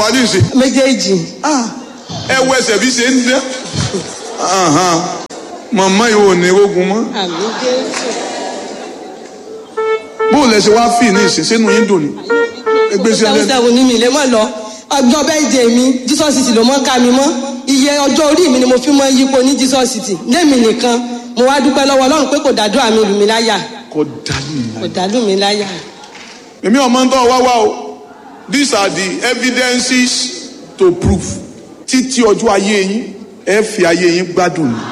wá ní ìsìn. méjèèjì. ẹ wo ẹsẹ̀ bí ṣe ń dán. màmá yìí ò ní ogun mọ́. àmì Jésù. bóun lẹ ṣe wá fì ní ìsìn sínú yín dùn ní. ẹgbẹ́ sí ẹlẹ́nu. sẹ́wọ̀n ní mi lè mọ̀ lọ ọjọ́ bẹ́ẹ̀dẹ̀ mi Jesus City ló mọ́ ká mi mọ́ iye ọjọ́ orí mi ni mo fi mọ́ yípo ní Jesus City lémi nìkan mo wá dúpẹ́ lọ́wọ́ Ọlọ́run pé kò dàdúrà mi lù mí láyà. kò dàlú mi láyà. èmi ọmọ ń tọ́ wá o these are the evidences to prove títí ọjọ́ ayé yín ẹ fi ayé yín gbádùn ní.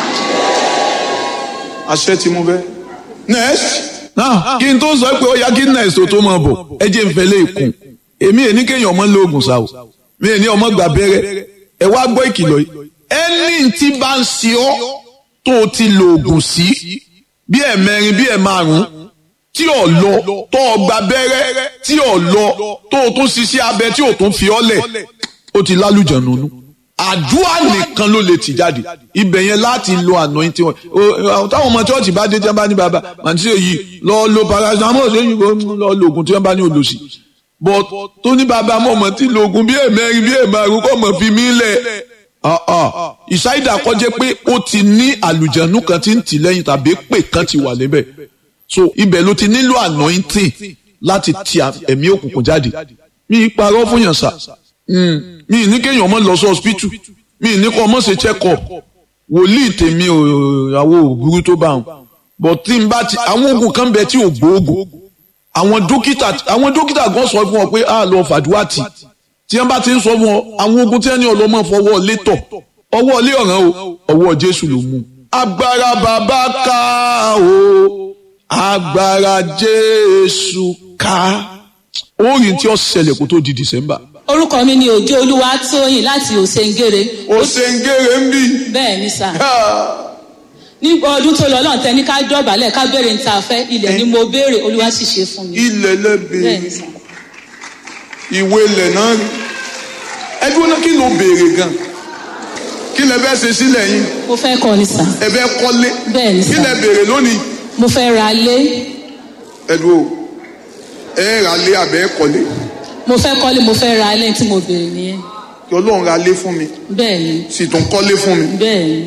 àṣẹ tí mo fẹ́. next. náà kí n tó sọ pé ó yá kí next tó máa bọ̀ ẹ jẹ́ n fẹ́ lé ìkùn èmi ẹ̀ ní kéèyàn ọmọ lóògùn sáà o mi ẹ̀ ní ọmọ gbà bẹ́rẹ́ ẹ wá gbọ́ ìkìlọ̀ yìí ẹni tí bá ń ṣe ọ́ tó o ti lo oògùn sí bí ẹ̀mẹrin bí ẹ̀márùn tí ò lọ tó o gba bẹ́rẹ́ tí ò lọ tó o tún ṣiṣẹ́ abẹ tí o tún fi ọ́ lẹ̀ o ti lálùjọ̀nù nù àdúrà nìkan ló lè tì jáde ibẹ̀ yẹn láti lo anointing wọn táwọn ọmọ chọ́ọ̀chì bá dé tí wọ́n bá ní bàbá màtí èyí lọ lo paracetamol ṣéyìn kó lọ lo oògùn tí wọ́n bá ní olùsí but tó ní bàbá mọ̀mọ́ tí lo oògùn bí ẹ̀mẹrin bí ẹ̀márùn kọ́ mọ̀ fi mí lẹ̀ ìsáyidà kọjá pé ó ti ní àlùjànnú kan tí ń tì lẹ́yìn tàbí pè kan ti wà níbẹ̀ so ibẹ̀ ló ti nílò anointing láti ti ẹ̀mí òkùnkùn jáde mi parọ́ fún yàn sá mi ní kéèyàn ọmọ lọ sí hospital mi ní kó ọmọ ṣe check up wòlíì tèmi ò àwọ òbúrú tó bá wọn but tí n bá ti àwọn oògùn kan bẹ tí ò gbóògùn àwọn dókítà gan sọ fún ọ pé a lọ fàdúrà tì tí wọ́n bá ti ń sọ fún ọ àwọn ogun tí wọ́n ní ọlọ́mọ fọwọ́ lé tọ̀ ọwọ́ lé ọ̀ràn o ọwọ́ Jésù ló mú. agbára bàbá ká o agbára Jésù ká orin tí ó ṣẹlẹ̀ kó tó di December. orúkọ mi ni Òjó Olúwatóyìn láti Òsèǹgèrè. Òsèǹgèrè ń bì. bẹ́ẹ̀ ni sà. ní ọdún tó lọ náà tẹ ní ká dọ̀bálẹ̀ ká béèrè ní ta fẹ́ ilẹ̀ ni mo béèrè Olúwa sì ṣe fún mi. ilẹ̀ lẹ́bẹ̀ẹ́. bẹ́ẹ̀ ni sà. ìwé ilẹ̀ náà rí ẹdún náà kí ló béèrè gan kí lẹ fẹ́ ṣe sílẹ̀ yín. mo fẹ́ kọ́ ni sà. ẹ fẹ́ kọ́lé. bẹ́ẹ̀ ni sà. kí lẹ béèrè lónìí. mo fẹ́ ra lé. ẹdùn o ẹ ra lé àbẹ́ kọ́lé. mo fẹ́ kọ́lé mo fẹ́ ra lé tí mo béèrè nìyẹn. kí Ọlọ́run ra lé fún mi. bẹ́ẹ̀ ni. sì tún kọ́lé fún mi. bẹ́ẹ̀ ni.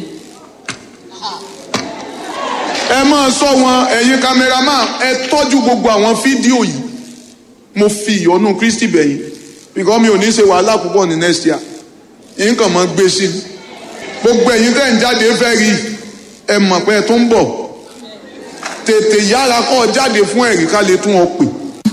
ẹ máa sọ wọn ẹ̀yin kámẹ́rámà ẹ tọ́jú gbogbo àwọn fídíò yìí mo fi ìyọ́nú Kristi bẹ̀yìn because mi ò ní ṣe wàhálà púpọ̀ ní next year nǹkan mọ́ gbé sí gbogbo ẹ̀yin tẹ́ ń jáde fẹ́ rí ẹ mọ̀ pé ẹ tó ń bọ̀ tètè yára kọ́ jáde fún ẹ̀rí ká lè tún ọ pè.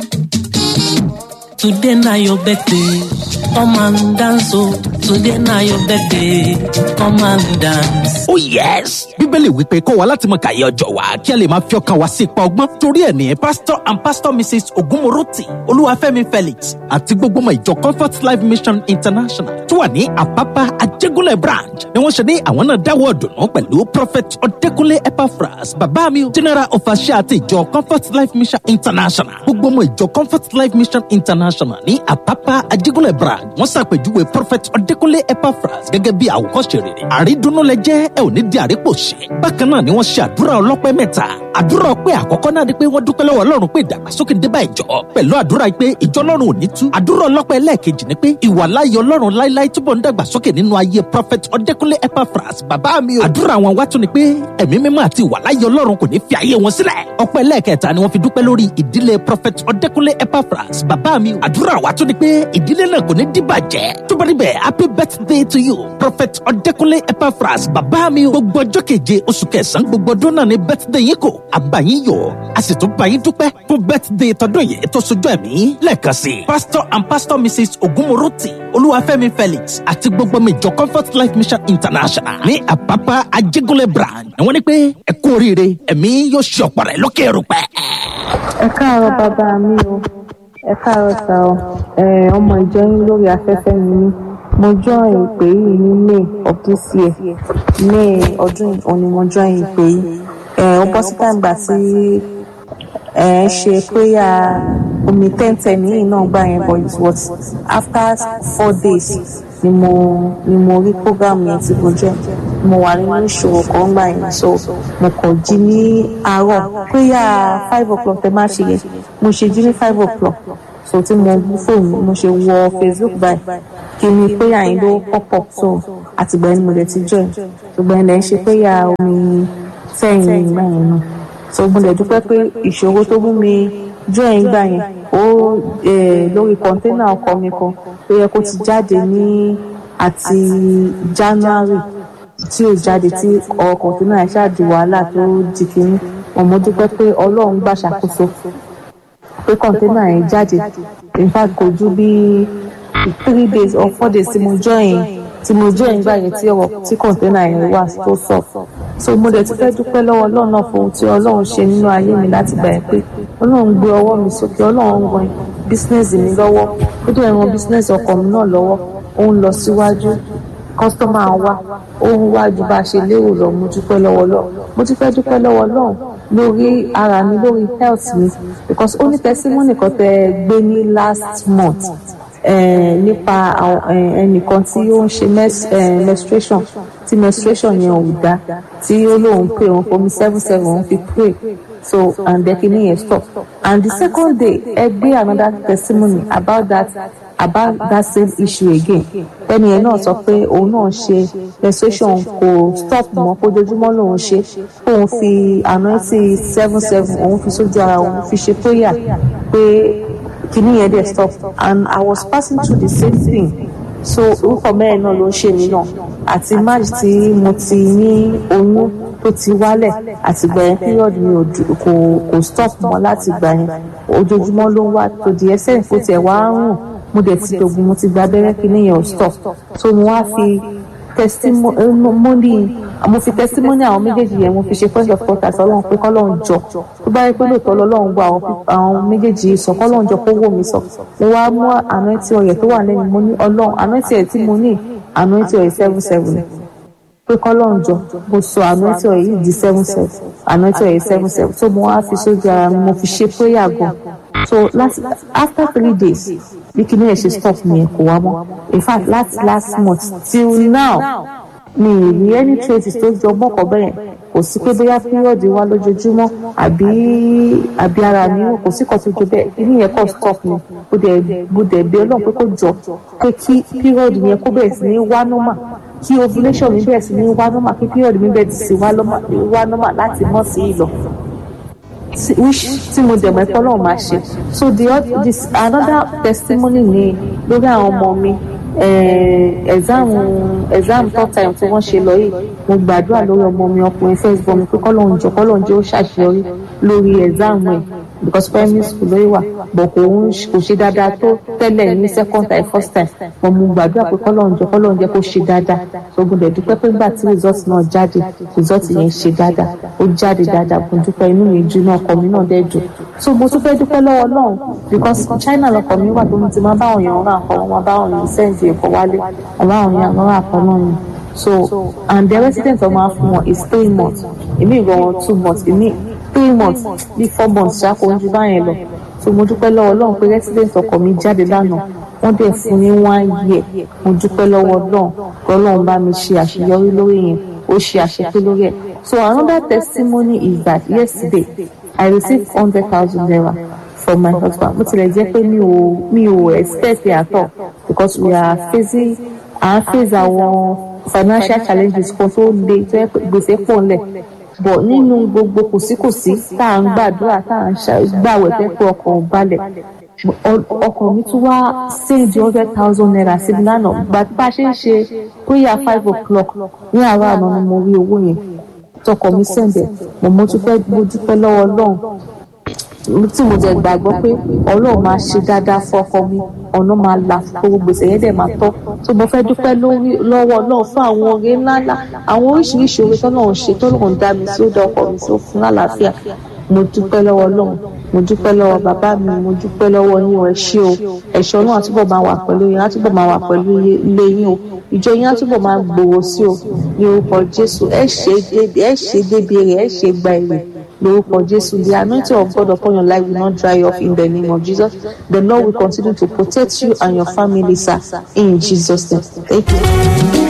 Today na your birthday, come and dance oh. Today na your birthday, come and dance. Oh yes! Bíbélì wípé kọ́ wa láti mọ kàyé ọjọ́ wa kí a lè máa fi ọkàn wa sí ipa ọgbọ́n. Torí ẹ̀ ní Pastor and Pastor Mrs. Ògúnmọ́rọ́tì Olúwafẹ́mi Felix àti gbogbo ọmọ ìjọ Comfort Life Mission International tó wà ní Àpápá Ajégúnlẹ̀ branch ni wọ́n ṣe ní àwọn náà dáwọ́ ọ̀dùnnú pẹ̀lú Prophet Ọ̀dẹ́kúnlé Epaphras bàbá mi General Overseer àti ìjọ Comfort Life Mission International. Gbogbo ọmọ ìjọ Comfort Life Mission International ní Àpápá Ajégúnlẹ̀ branch wọ́n ṣàpèjúwe Prophet Ọ̀dẹ́kúnlé Epaphras gẹ́gẹ́ bí àwòkọ́ṣe rere. Àrídùnnú lẹ jẹ́ ẹ ò ní di àrípòṣe. Bákan náà ni wọ́n ṣe àdúrà ọlọ́pẹ́ mẹ́ta. Àdúrà ọpẹ́ àkọ́kọ́ náà ni pé wọ́n dúpẹ́ lọ́wọ́ Ọlọ́run pé ìdàgbàsókè dé bá ìjọ. Pẹ̀lú àdúrà pé ìjọ Ọlọ́run ò ní tú. Àdúrà ọlọ́pẹ́ ẹlẹ́ẹ̀kejì ni pé ìwàláyé Ọlọ́run láíláí túbọ̀ ń dàgbàsókè nínú ayé Prophet Ọ̀dẹ́kúnlé Epaphras bàbá mi o. Àdúrà wọn wá tún ni pé ẹ̀mí mímọ́ àti ìwàláyé Ọlọ́run kò ní fi ayé wọn sílẹ̀. Ọpẹ́ ẹlẹ́ẹ̀kẹta ni wọ́n fi dúpẹ́ lórí ìdílé Prophet Ọ̀dẹ́kúnlé Epaphras bàbá mi o. Àdúrà wá tún ni pé ìdílé náà kò ní dìbàjẹ́. Tó bá rí bẹ́ẹ̀ happy birthday to you Prophet Ọ̀dẹ́kúnlé Epaphras bàbá mi o. Gbogbo ọjọ́ keje oṣù kẹsàn-án gbogbo ọdún náà ni birthday yín kò àbáyín yọ̀ a sì tún bá yín dúpẹ́ fún birthday tọdún yìí tó sojú ẹ̀mí lẹ́ẹ̀kan sí Pastor and Pastor Mrs. Ògúnmọ́rọ́tì Olúwafẹ́mi Felix àti gbogbo ọmọ ìjọ Comfort Life Mission International ní Àpápá Ajégúnlẹ̀ branch ni wọ́n ní pé ẹ kú oríire ẹ̀mí yóò ṣe ọ̀pọ̀ rẹ̀ lókè erùpẹ̀. ẹ káàárọ̀ bàbá mi o ẹ káàárọ̀ sà o ọmọ ìjọ yín lórí afẹ́fẹ́ mi ní mo join ìpè yìí ní May of this year May ọdún òní mo join ìpè yìí ó bọ́ sí tàǹgbà tí ṣe prayer omi 10:10 yìí náà gbà yẹn but it was after 4 days ni mo rí program yẹn tí mo jẹ mo wà nínú ìṣòro kan gbà yẹn so mo kàn jí ní àárọ̀ prayer 5 o'clock tẹ máa ṣe yẹn mo ṣe jí ní 5 o'clock so tí mo mú fóònù mo ṣe wọ Facebook báyìí kí ni prayer yẹn ló pop up, so àtìgbà yẹn mo dẹ̀ ti join, ṣùgbọ́n ẹ̀ lẹ́ ń ṣe prayer omi sẹ́yìn ìgbà yẹn náà. So mo dẹ̀ dúpẹ́ pé ìṣòro tó mú mi join ìgbà yẹn ó lórí kọ̀ńténà ọkọ̀ mi kan tó yẹ kó ti jáde ní àti January tí ò jáde tí kọ̀ńténà yẹn ṣáàdì wàhálà tó di kínní. Mo dúpẹ́ pé Ọlọ́run gbà ṣàkóso pé kọ̀ńténà yẹn jáde, in fact kò ju bí 3 days or 4 days tí mo join gbà yẹn tí kọ̀ńténà yẹn wà tó sọ. So mo dẹ̀ ti fẹ́ dúpẹ́ lọ́wọ́ Ọlọ́run náà fún ohun tí Ọlọ́run ṣe nínú ayé mi láti gbà yẹn pé Ọlọ́run gbé ọwọ́ mi sókè, Ọlọ́run ran bísínẹ́sì mi lọ́wọ́, ó dẹ̀ ran bísínẹ́sì ọkọ mi náà lọ́wọ́, ó ń lọ síwájú, kọ́sítọ́mà wa ó ń wá ju bá a ṣe lérò lọ. Mo dúpẹ́ lọ́wọ́ Ọlọ́run, mo ti fẹ́ dúpẹ́ lọ́wọ́ Ọlọ́run lórí ara mi, lórí health mi, because ó ní testimony kan tẹ́ gbé ní last month nípa ẹnìkan tí ó ń ṣe menstruation tí menstruation yẹn ò dá, tí ó lóun pray òun fomi 7 òun fi pray, so and then kini yẹn stop, and the second day ẹ gbé another testimony about that same issue again. Ẹni yẹn náà sọ pé òun náà ṣe menstruation kò stop mọ́, kójoojúmọ́ lòun ṣe, òun fi anointing 7 òun fi sójú ara òun fi ṣe prayer pé kini yẹn dẹ̀ stop, and I was passing through the same thing. So orúkọ mẹ́rin náà ló ń ṣe mí náà, àti March tí mo ti ní oyún tó ti wálẹ̀, àtìgbà yẹn period mi kò stop mọ́ láti gbà yẹn, ojoojúmọ́ ló ń wá tó di ẹsẹ̀ kó tiẹ̀ wá ń rùn. Mo dẹ̀ ti dògùn, mo ti gba abẹ́rẹ́ kí nìyẹn ò stop. So mo wá fi testimony àwọn méjèèjì yẹn mo fi ṣe point of contact Ọlọ́run pé kọ́lọ́run jọ tó bá yẹ pé lóòótọ́ lọ́lọ́run gba àwọn méjèèjì sọ, kọ́lọ́run jọ kó wò mí sọ. Mo wá mú anointing oil tó wà lẹ́yìn, mo ní Ọlọ́run anointing oil tí mo ní anointing oil 7 pé kọ́lọ́run jọ mo sọ anointing oil yìí di 7 anointing oil 7. So mo wá fi sójú ara mi, mo fi ṣe prayer gan. So after 3 days bí kí ni ẹ ṣe stop mi kò wá mọ́. In fact last month till now mi ì rí any traces tó jọ mọ́kọ̀ bẹ́ẹ̀, kò sí pé bóyá period wá lójoojúmọ́ àbí ara mi kò sí kan tó jọ bẹ́ẹ̀, kí ni yẹn kọ́ stop mi. Mo dẹ̀ bí Ọlọ́run pé kó jọ pé kí period yẹn kó bẹ̀rẹ̀ sí ní wá normal, kí ovulation mi bẹ̀rẹ̀ sí ní wá normal, kí period mi bẹ̀rẹ̀ sí wá normal láti mọ́ sí ìlọ. Tí mo dẹ̀ mọ́ ẹ̀kọ́ náà máa ṣe. So this another testimony ni lórí àwọn ọmọ mi. Exam third time tí wọ́n ṣe lọ yìí, mo gbàdúrà lórí ọmọ mi ọkùnrin first born mi pé kọ́lọ́run jẹ́ ó ṣàṣeyọrí lórí exam ẹ̀, because primary school lórí wà bọ̀ kò ṣe dáadáa tó tẹ́lẹ̀ ní second time first time. Mo gbàdúrà pé kọ́lọ́run jẹ́ kó ṣe dáadáa. So mo dẹ̀ dúpẹ́ pé nígbà tí result náà jáde, result yẹn ṣe dáadáa, ó jáde dáadáa. Mo dúpẹ́, inú mi dùn náà, ọkọ mi náà dẹ̀ dùn. So mo tún fẹ́ dúpẹ́ lọ́wọ́ Ọlọ́run because China lọkọ mi wà tó ní ti máa bá àwọn èèyàn rà nǹkan, wọn máa bá àwọn èèyàn sẹ́ǹdì ẹ̀kọ́ wálé, ọ̀rọ̀ àwọn èèyàn lọ́rọ̀ àpọ̀ náà ni. So and the resident of my phone is 3 months, èmi ìgbọ̀n 2 months, èmi 3 months bí 4 months ṣáko ń ju báyẹn lọ. So mo dúpẹ́ lọ́wọ́ Ọlọ́run pé resident ọkọ mi jáde lánàá, wọ́n dẹ̀ fún ní 1 year. Mo dúpẹ́ lọ́wọ́ Ọlọ́run pé Ọlọ́run bá mi ṣe àṣeyọrí lórí yẹn, ó ṣe àṣepé lórí ẹ̀. So another testimony is that yesterday I received 100,000 naira from my husband. Mo tilẹ̀ jẹ́ pé mi ò expect it at all because we are face àwọn financial challenges kan tó le tó yẹ gbèsè pọ̀ ńlẹ̀, but nínú gbogbo kòsíkòsí tá à ń gbàdúrà tá à ń gbàwẹ̀ tẹ́ pé ọkàn ò balẹ̀, ọkàn mi tún wá send 100,000 naira sí mi lánàá. Gbà tí bá ṣe ń ṣe prayer 5 o'clock ní àárọ̀ àná ni mo rí owó yẹn tọkọ mi sẹ́ǹdẹ̀. Mo dúpẹ́ lọ́wọ́ Ọlọ́run tí mo jẹ gbàgbọ́ pé Ọlọ́run máa ṣe dáadáa fún ọkọ mi, ọ̀nà máa là gbogbo gbèsè yẹn dẹ̀ máa tọ́. So mo fẹ́ dúpẹ́ lọ́wọ́ Ọlọ́run fún àwọn oore ńláńlá, àwọn oríṣiríṣi oore tọ́lọ́run ṣe, tọ́lọ́run dá mi sí, ó dá ọkọ mi sí, ó fún lálàáfíà. Mo dúpẹ́ lọ́wọ́ Ọlọ́run, mo dúpẹ́ lọ́wọ́ bàbá mi, mo dúpẹ́ lọ́wọ́ yín o, ẹ ṣé o, ẹ̀ṣọ́ náà àtúbọ̀ máa wà pẹ̀lú yín, àtúbọ̀ máa wà pẹ̀lú ilé yín o, ìjọ yín àtúbọ̀ máa gbòòrò sí o, ní orúkọ Jésù. Ẹ ṣe débi rẹ̀, ẹ ṣe gba èrè lórúkọ Jésù. The anointing of God upon your life will not dry off in the name of Jesus. The Lord will continue to protect you and your family, sir, in Jesus' name. Thank you.